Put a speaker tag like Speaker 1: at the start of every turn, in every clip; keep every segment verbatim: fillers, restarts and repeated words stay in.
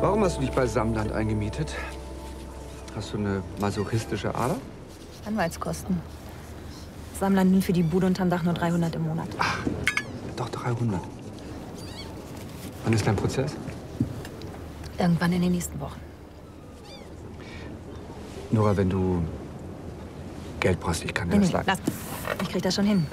Speaker 1: Warum hast du dich bei Samland eingemietet? Hast du eine masochistische Ader?
Speaker 2: Anwaltskosten. Sammler nimmt für die Bude unterm Dach nur dreihundert im Monat.
Speaker 1: Ach, doch dreihundert. Wann ist dein Prozess?
Speaker 2: Irgendwann in den nächsten Wochen.
Speaker 1: Nora, wenn du Geld brauchst, ich kann dir
Speaker 2: Nee,
Speaker 1: das
Speaker 2: nee,
Speaker 1: sagen.
Speaker 2: lass. Ich krieg das schon hin.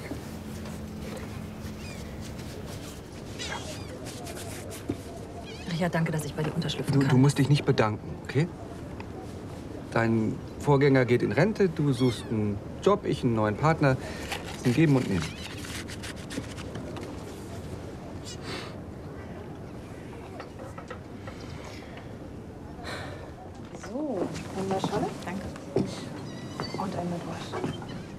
Speaker 2: Richard, danke, dass ich bei dir unterschlüpfen
Speaker 1: Du,
Speaker 2: kann.
Speaker 1: du musst dich nicht bedanken, okay? Dein Vorgänger geht in Rente, du suchst einen Job, ich einen neuen Partner. Das ist ein Geben und Nehmen.
Speaker 3: So, einmal Schale. Danke. Und einmal Wasch.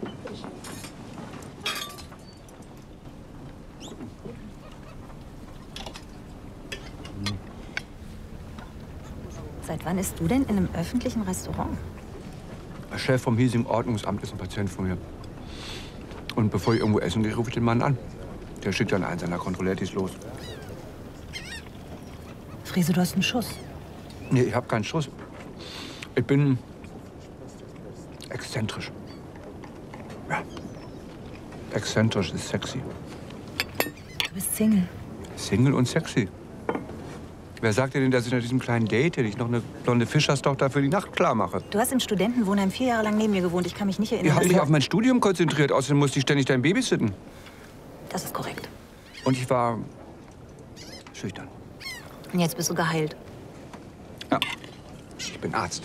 Speaker 2: Seit wann isst du denn in einem öffentlichen Restaurant?
Speaker 1: Der Chef vom hiesigen Ordnungsamt ist ein Patient von mir. Und bevor ich irgendwo essen gehe, rufe ich den Mann an. Der schickt dann einen seiner Kontrollettis los.
Speaker 2: Friese, du hast einen Schuss.
Speaker 1: Nee, ich hab keinen Schuss. Ich bin exzentrisch. Ja. Exzentrisch ist sexy.
Speaker 2: Du bist Single.
Speaker 1: Single und sexy. Wer sagt dir denn, dass ich nach diesem kleinen Date hier nicht noch eine blonde Fischerstochter für die Nacht klar mache?
Speaker 2: Du hast im Studentenwohnheim vier Jahre lang neben mir gewohnt. Ich kann mich nicht erinnern,
Speaker 1: Ich habe
Speaker 2: dass
Speaker 1: mich
Speaker 2: du-
Speaker 1: auf mein Studium konzentriert. Außerdem musste ich ständig dein Baby sitten.
Speaker 2: Das ist korrekt.
Speaker 1: Und ich war schüchtern.
Speaker 2: Und jetzt bist du geheilt.
Speaker 1: Ja, ich bin Arzt.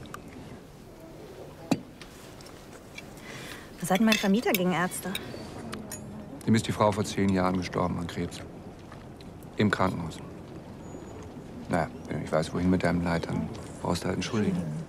Speaker 2: Was hat denn mein Vermieter gegen Ärzte?
Speaker 1: Dem ist die Frau vor zehn Jahren gestorben an Krebs. Im Krankenhaus. Naja, wenn du nicht weißt, wohin mit deinem Leid, dann brauchst du halt entschuldigen.